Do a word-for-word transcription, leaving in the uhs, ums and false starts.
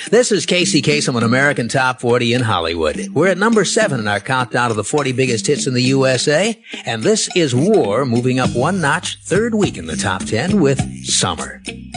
This is Casey Kasem on American Top forty in Hollywood. We're at number seven in our countdown of the forty biggest hits in the U S A. And this is War moving up one notch, third week in the top ten with Summer.